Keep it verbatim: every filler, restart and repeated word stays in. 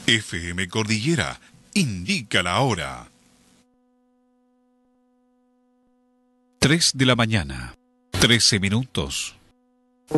F M Cordillera indica la hora. tres de la mañana, trece minutos.